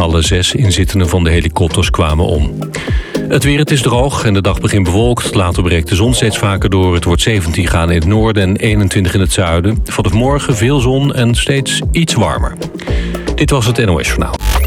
Alle 6 inzittenden van de helikopters kwamen om. Het weer, het is droog en de dag begint bewolkt. Later breekt de zon steeds vaker door. Het wordt 17 graden in het noorden en 21 in het zuiden. Vanaf morgen veel zon en steeds iets warmer. Dit was het NOS Journaal.